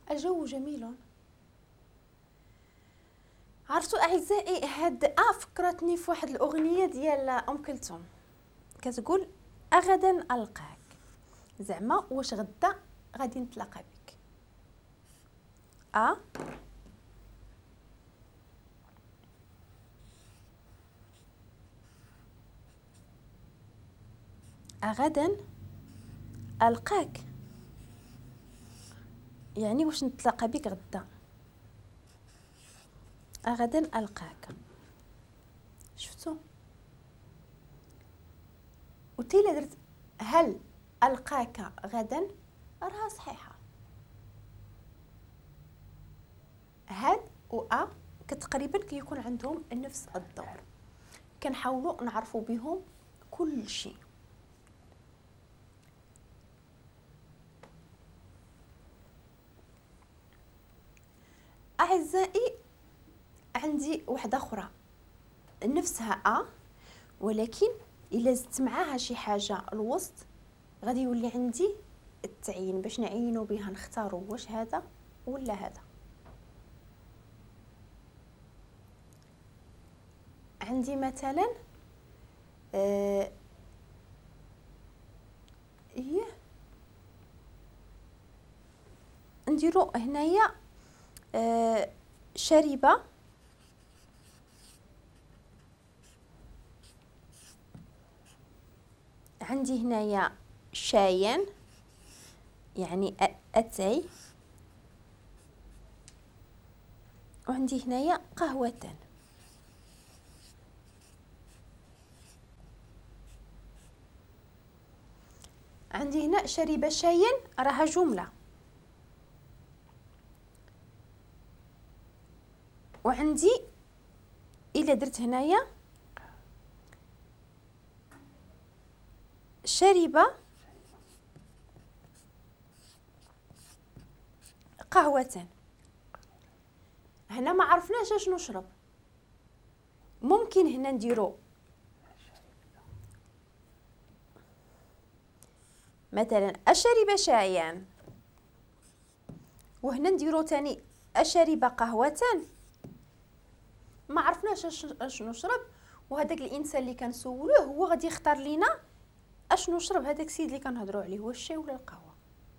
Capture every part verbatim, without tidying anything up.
الجو جميل. عرفتوا اعزائي، هاد اه فكرتني في واحد الاغنيه ديال ام كلثوم كتقول اغدا القاك، زعما واش غدا غادي نتلاقى بك. اه اغدا القاك يعني واش نتلاقى بك غدا. غدا القاك، شفتوا؟ وتيلا درت هل القاك غدا، راها صحيحه. هل و ا تقريبا كيكون عندهم نفس الدور، كنحاولوا نعرفوا بهم كل شيء. اعزائي، عندي واحده اخرى نفسها ا، ولكن الا زدت معاها شي حاجه الوسط غادي يولي عندي التعيين باش نعينوا بها، نختاروا واش هذا ولا هذا. عندي مثلا آه ايه نديرو هنايا آه شربة، عندي هنايا شايا يعني اتاي، وعندي هنايا قهوة. عندي هنا شرب شايا راها جملة، وعندي إلا درت هنايا شرب قهوة، هنا ما عرفناش اش نشرب. ممكن هنا نديرو مثلا أشرب شايا، وهنا نديرو تاني أشرب قهوة، ما عرفناش اش نشرب. وهذاك الانسان اللي كنسولوه هو غادي يختار لينا اش نشرب، هذاك السيد اللي كنهضروا عليه هو الشاي ولا القهوه.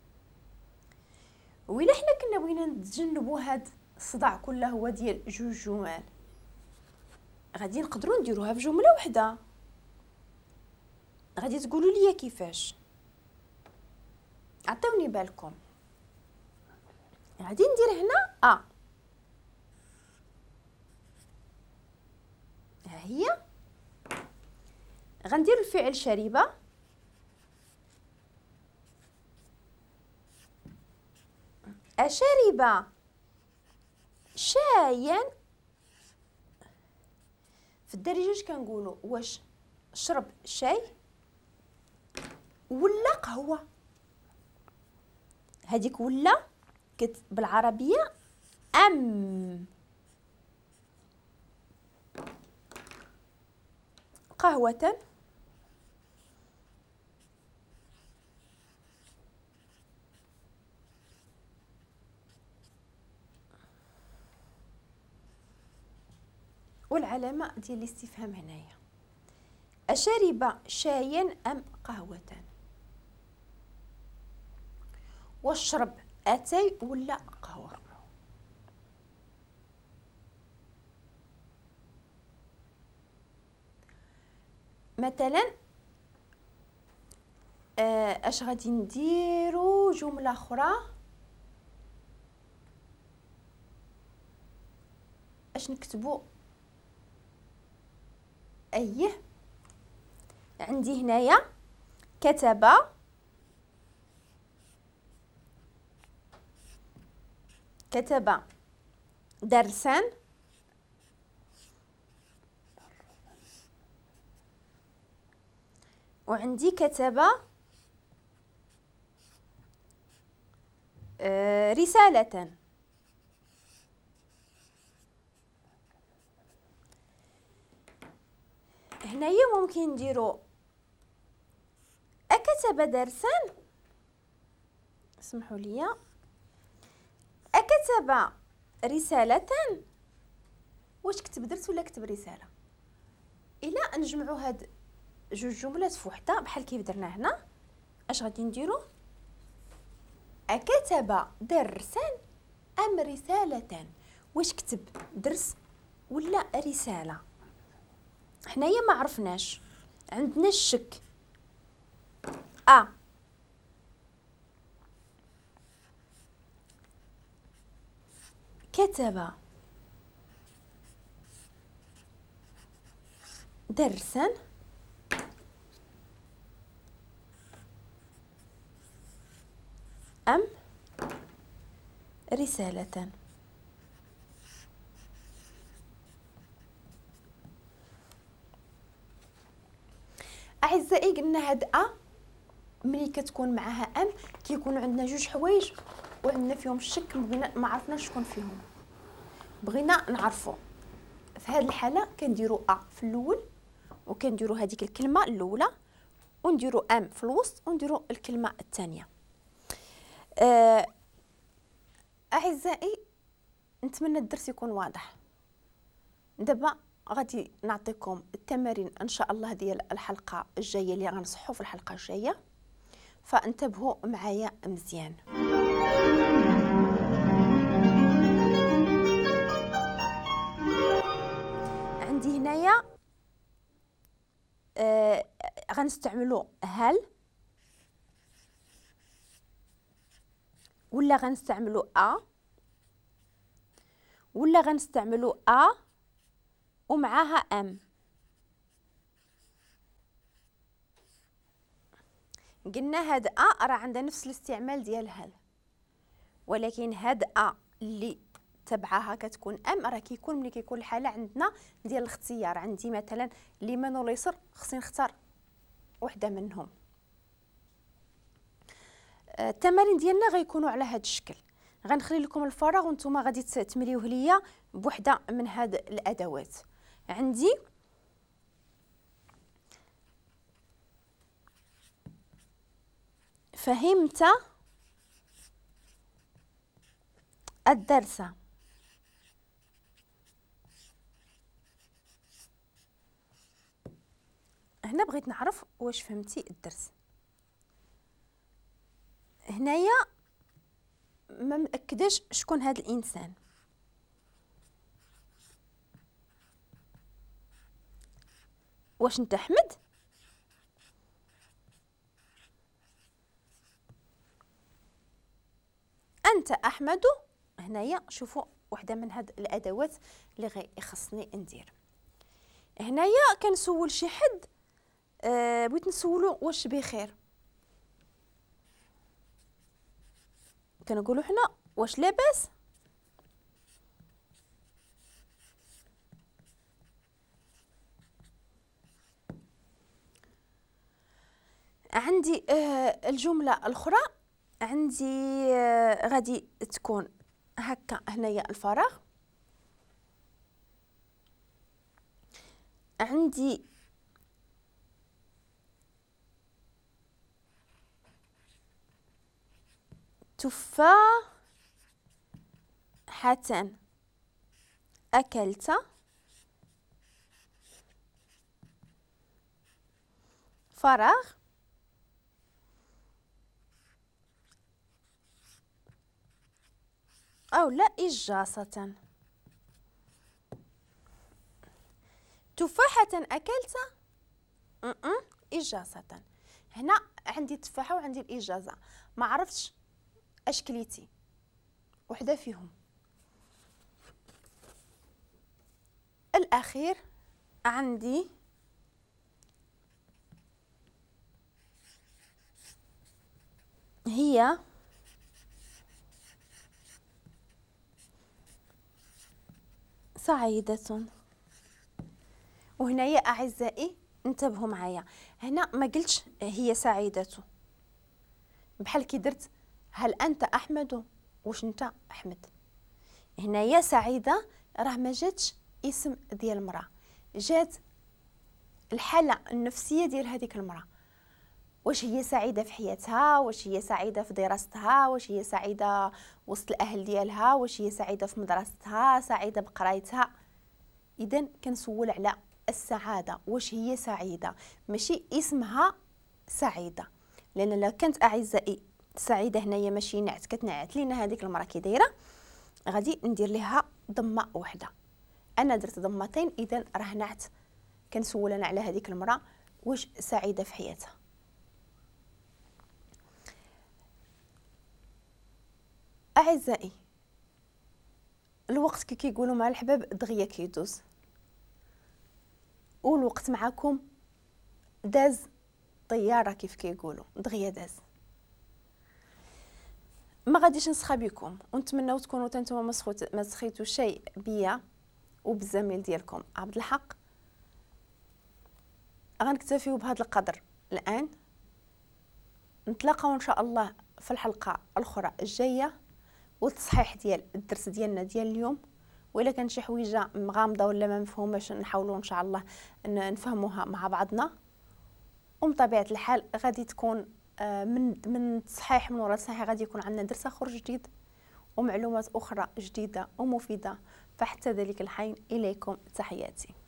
وإلا حنا كنا بغينا نتجنبوا هاد الصداع كله هو ديال جوج جمل، غادي نقدروا نديروها في جمله واحده. غادي تقولوا لي كيفاش؟ عطوني بالكم. غادي ندير هنا ا، ها هي غندير الفعل شرب، أشرب شايا. في الدارجه كنقولوا واش شرب شاي ولا قهوه. هذيك ولا كت بالعربيه ام قهوه. والعلامه ديال الاستفهام هنايا، أشرب شايا ام قهوه، واشرب اتاي ولا قهوه. مثلا اش غادي نديرو جمله اخرى، اش نكتبو؟ ايه عندي هنايا كتب كتب درسا، وعندي كتب آه رسالة. هنايا ممكن نديرو أكتب درسا، اسمحوا لي، أكتب رسالة. واش كتب درس ولا كتب رسالة؟ إلا نجمعوا هاد جوج جملات في وحده بحال كيف درنا هنا، اش غادي نديرو؟ أكتب درسا أم رسالة؟ واش كتب درس ولا رسالة؟ حنايا ما عرفناش، عندنا الشك. أ كتب درسا أم رسالة؟ أعزائي قلنا هاد أ ملي كتكون معها أم كيكونوا عندنا جوج حوايج وعندنا فيهم الشك، بغينا ما عرفناش شكون فيهم، بغينا نعرفوا. في هذه الحالة كنديروا أ في الأول وكنديروا هذيك الكلمة الأولى ونديروا أم في الوسط ونديروا الكلمة الثانية. أه أعزائي نتمنى الدرس يكون واضح. دابا غادي نعطيكم التمارين ان شاء الله ديال الحلقه الجايه اللي غنصحوا في الحلقه الجايه، فانتبهوا معايا مزيان. عندي هنايا آه غنستعملوا هل ولا غنستعملوا ا ولا غنستعملوا ا ومعاها ام. قلنا هاد ا راه عندها نفس الاستعمال ديال هل، ولكن هاد ا اللي تبعها كتكون ام راه كيكون ملي كيكون الحاله عندنا ديال الاختيار. عندي مثلا اليمين واليسر، خصني نختار وحده منهم. آه التمارين ديالنا غيكونوا على هاد الشكل. غنخلي لكم الفراغ وانتم غادي تمليوه ليا بوحده من هاد الادوات. عندي فهمت الدرس. هنا بغيت نعرف واش فهمتي الدرس. هنايا ما مأكداش شكون هذا الانسان. واش انت احمد؟ انت احمد. هنايا شوفوا وحده من هاد الادوات اللي غيخصني ندير. هنايا كنسول شي حد، أه بغيت نسولو واش بخير، كنقولوا حنا واش لاباس. عندي آه الجمله الاخرى عندي آه غادي تكون هكا. هنايا الفراغ، عندي تفاحة أكلت، فراغ، أو لا إجازة. تفاحة أكلت م -م. إجازة. هنا عندي تفاحة وعندي الإجازة، ما عرفتش اش كليتي، وحده فيهم. الأخير عندي هي سعيدة. وهنايا أعزائي انتبهوا معايا، هنا ما قلتش هي سعيدة، بحال كي درت هل أنت أحمد، واش أنت أحمد. هنايا سعيدة راه ما جاتش اسم ديال المرأة، جات الحالة النفسية ديال هذيك المرأة. واش هي سعيده في حياتها، واش هي سعيده في دراستها، واش هي سعيده وسط الاهل ديالها، واش هي سعيده في مدرستها، سعيده بقرايتها. اذا كنسول على السعاده، واش هي سعيده، ماشي اسمها سعيده. لان لو كانت اعزائي سعيده هنايا ماشي نعت كتنعت لينا هذيك المراه كي دايره، غادي ندير لها ضمه وحده. انا درت ضمتين، اذا راه نعت. كنسول انا على هذيك المراه واش سعيده في حياتها. اعزائي، الوقت كي كيقولوا مع الحباب دغيا كيدوز، والوقت معكم داز طياره كيف كيقولوا، دغيا داز. ما غاديش نسخى بكم، ونتمنوا تكونوا نتوما ما سخوت ما سخيتوا شيء بيا وبالزميل ديالكم عبد الحق. غنكتفيو بهذا القدر الان، نتلاقاو ان شاء الله في الحلقه الاخرى الجايه والتصحيح ديال الدرس ديالنا ديال اليوم. وإلا كان شي حويجه مغامضه ولا ما مفهوماش نحاولوا ان شاء الله نفهموها مع بعضنا. وبطبيعه الحال غادي تكون من من تصحيح من وراء تصحيح غادي يكون عندنا درس اخر جديد ومعلومات اخرى جديده ومفيده. فحتى ذلك الحين اليكم تحياتي.